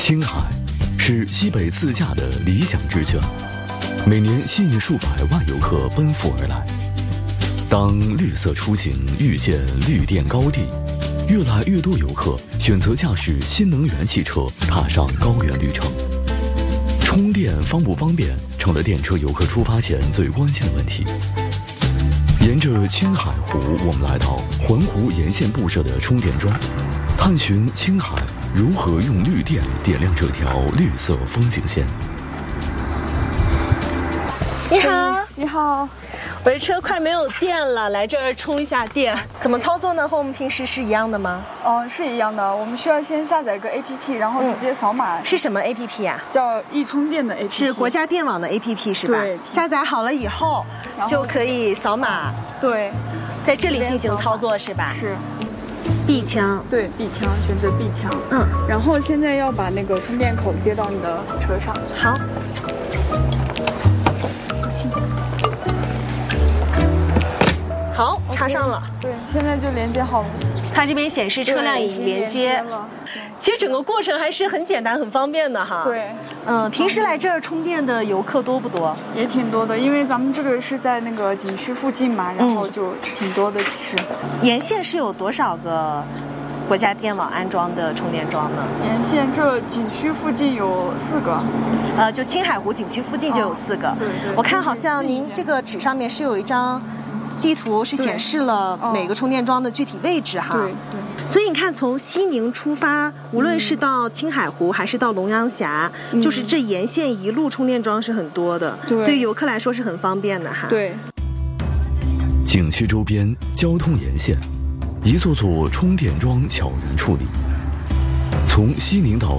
青海是西北自驾的理想之选，每年吸引数百万游客奔赴而来。当绿色出行遇见绿电高地，越来越多游客选择驾驶新能源汽车踏上高原旅程。充电方不方便成了电车游客出发前最关心的问题。沿着青海湖，我们来到环湖沿线布设的充电桩，探寻青海如何用绿电点亮这条绿色风景线。 你好， 你好， 我的车快没有电了，来这儿充一下电。怎么操作呢？和我们平时是一样的吗？ 是一样的。我们需要先下载个 APP， 然后直接扫码。 是什么 APP 呀？ 叫易充电的 APP， 是国家电网的 APP 是吧？ 对。 下载好了以后就可以扫码。 对， 在这里进行操作是吧？ 是。 B 枪。 对 ，B 枪，选择 B 枪。然后现在要把那个充电口接到你的车上。 好。 小心。 好，插上了。 对，现在就连接好了。 它这边显示车辆已经连接了。 其实整个过程还是很简单、很方便的哈。 对。 平时来这儿充电的游客多不多？ 也挺多的，因为咱们这个是在那个景区附近嘛，然后就挺多的。其实。 沿线是有多少个国家电网安装的充电桩呢？ 沿线这景区附近有4个。 就青海湖景区附近就有4个。 对对。 我看好像您这个纸上面是有一张地图，是显示了每个充电桩的具体位置哈。 对对。 所以你看，从西宁出发，无论是到青海湖还是到龙阳峡，就是这沿线一路充电桩是很多的，对游客来说是很方便的哈。 对。 景区周边交通沿线，一座座充电桩悄然矗立，从西宁到